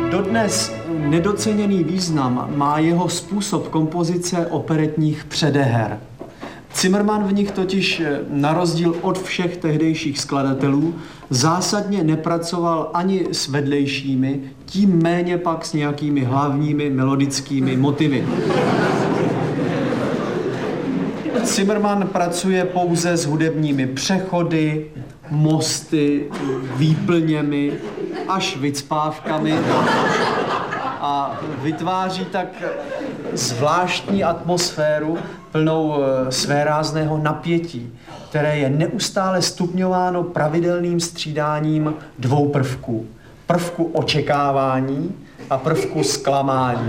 Dodnes nedoceněný význam má jeho způsob kompozice operetních předeher. Zimmermann v nich totiž, na rozdíl od všech tehdejších skladatelů, zásadně nepracoval ani s vedlejšími, tím méně pak s nějakými hlavními melodickými motivy. Zimmermann pracuje pouze s hudebními přechody, mosty, výplněmi až vycpávkami a vytváří tak zvláštní atmosféru plnou svérázného napětí, které je neustále stupňováno pravidelným střídáním dvou prvků. Prvku očekávání a prvku zklamání.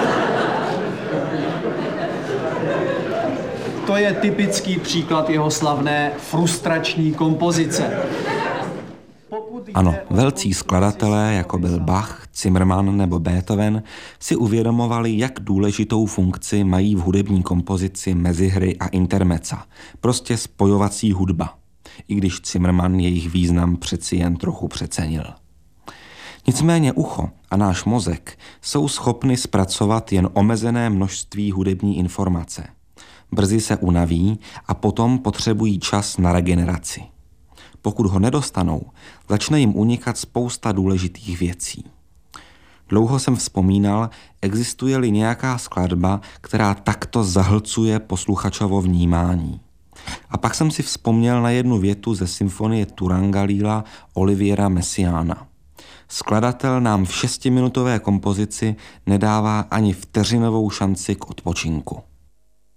To je typický příklad jeho slavné frustrační kompozice. Ano, velcí skladatelé, jako byl Bach, Zimmermann nebo Beethoven, si uvědomovali, jak důležitou funkci mají v hudební kompozici mezihry a intermezza, prostě spojovací hudba, i když Zimmermann jejich význam přeci jen trochu přecenil. Nicméně ucho a náš mozek jsou schopny zpracovat jen omezené množství hudební informace. Brzy se unaví a potom potřebují čas na regeneraci. Pokud ho nedostanou, začne jim unikat spousta důležitých věcí. Dlouho jsem vzpomínal, existuje-li nějaká skladba, která takto zahlcuje posluchačovo vnímání. A pak jsem si vzpomněl na jednu větu ze symfonie Turangalila Oliviera Messiaena. Skladatel nám v 6minutové kompozici nedává ani vteřinovou šanci k odpočinku.